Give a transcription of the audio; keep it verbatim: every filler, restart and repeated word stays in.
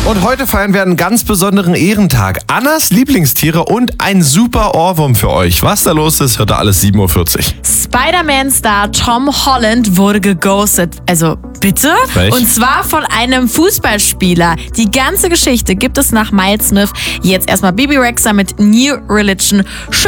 Und heute feiern wir einen ganz besonderen Ehrentag. Annas Lieblingstiere und ein super Ohrwurm für euch. Was da los ist, hört ihr alles sieben Uhr vierzig. Spider-Man-Star Tom Holland wurde geghostet. Also, bitte? Frech. Und zwar von einem Fußballspieler. Die ganze Geschichte gibt es nach Miles Smith. Jetzt erstmal Bibi Rexha mit New Religion.